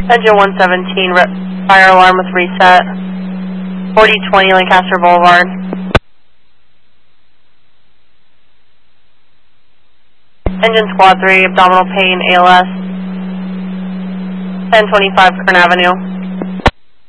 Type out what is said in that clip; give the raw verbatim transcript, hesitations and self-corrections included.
Engine one seventeen, fire alarm with reset. forty twenty Lancaster Boulevard. Engine squad three, abdominal pain, A L S. ten twenty-five Kern Avenue.